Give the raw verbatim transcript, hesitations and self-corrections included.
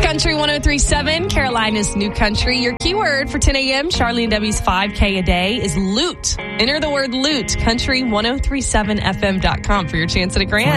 Country one oh three point seven, Carolina's New Country. Your keyword for ten a.m., Charlie and Debbie's five K a day is loot. Enter the word loot, country ten thirty-seven F M dot com for your chance at a grand.